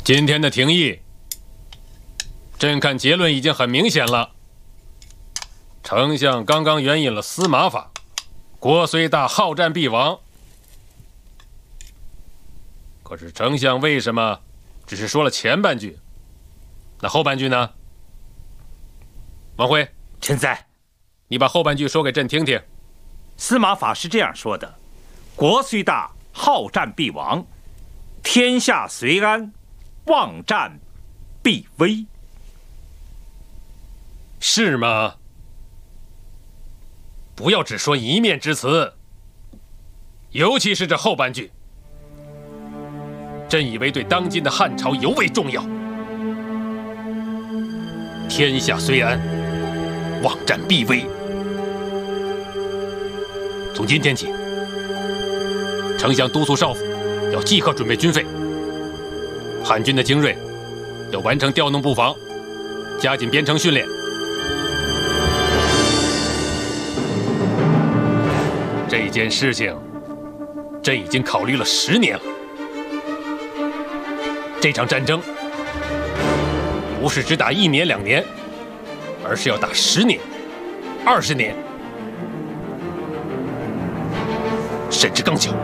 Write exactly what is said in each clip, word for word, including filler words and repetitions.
今天的廷议，朕看结论已经很明显了。丞相刚刚援引了司马法，国虽大，好战必亡。可是丞相为什么只是说了前半句？那后半句呢？王辉， 臣在。 你把后半句说给朕听听。 司马法是这样说的：国虽大，好战必亡；天下虽安，忘战必危。 是吗？不要只说一面之词，尤其是这后半句，朕以为对当今的汉朝尤为重要。天下虽安，忘战必危。从今天起，丞相督促少府要即刻准备军费，汉军的精锐要完成调弄布防，加紧编程训练。这件事情，朕已经考虑了十年了。这场战争不是只打一年两年，而是要打十年、二十年，甚至更久。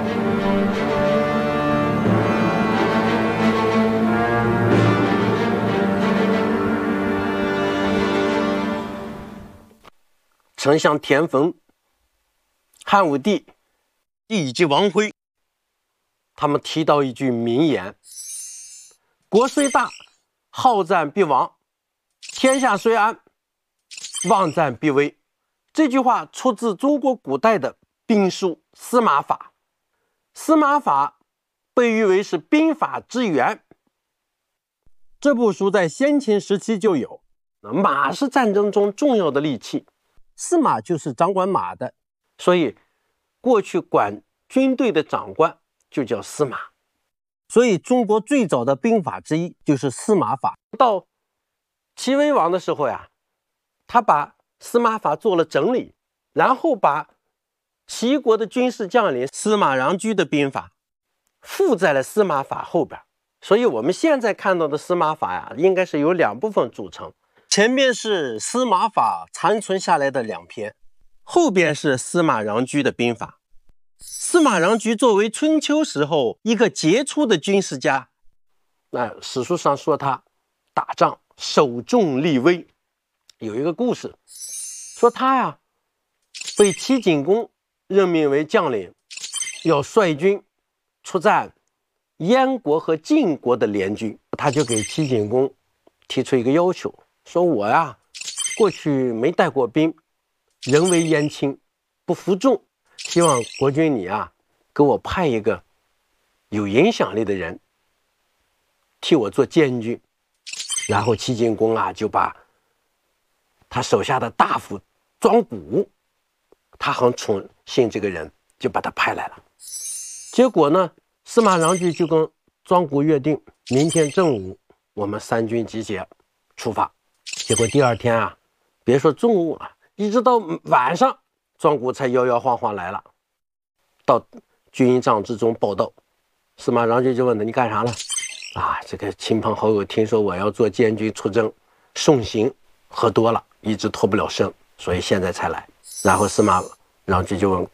丞相田丰、汉武帝以及王辉，他们提到一句名言：国虽大，好战必亡；天下虽安，忘战必危。这句话出自中国古代的兵书《司马法》。司马法被誉为是兵法之源。这部书在先秦时期就有。马是战争中重要的利器，司马就是掌管马的，所以过去管军队的长官就叫司马。所以中国最早的兵法之一就是司马法。到齐威王的时候呀，他把司马法做了整理，然后把齐国的军事将领司马穰苴的兵法附在了司马法后边。所以我们现在看到的司马法呀，应该是由两部分组成，前面是司马法残存下来的两篇，后边是司马穰苴的兵法。司马穰苴作为春秋时候一个杰出的军事家，那史书上说他打仗首重立威。有一个故事说他呀被齐景公任命为将领，要率军出战燕国和晋国的联军。他就给齐景公提出一个要求，说我呀过去没带过兵，人为燕轻，不服众，希望国君你啊给我派一个有影响力的人替我做监军。然后齐景公啊就把他手下的大夫庄贾，他很宠信这个人，就把他派来了。结果呢，司马穰苴就跟庄贾约定，明天正午我们三军集结出发。结果第二天啊，别说中午了，一直到晚上，庄贾才摇摇晃晃来了，到军营帐之中报道。司马穰苴就问他，你干啥了？啊，这个亲朋好友听说我要做监军出征，送行喝多了，一直脱不了身，所以现在才来。然后司马穰苴就问